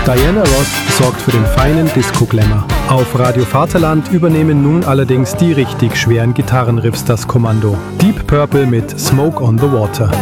Diana Ross sorgt für den feinen Disco-Glamour. Auf Radio Vaterland übernehmen nun allerdings die richtig schweren Gitarrenriffs das Kommando. Deep Purple mit Smoke on the Water.